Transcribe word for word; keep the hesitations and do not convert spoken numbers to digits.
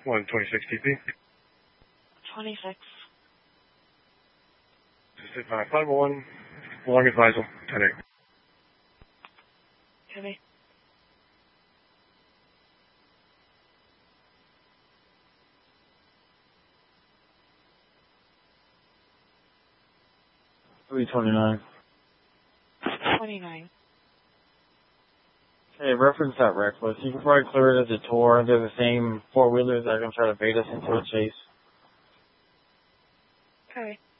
one twenty-six T P. twenty-six. Just at five one, long advisal, ten eight. Heavy. three twenty-nine. twenty-nine. Hey, reference that reckless. You can probably clear it as a tour. They're the same four-wheelers that are going to try to bait us into a chase. Okay.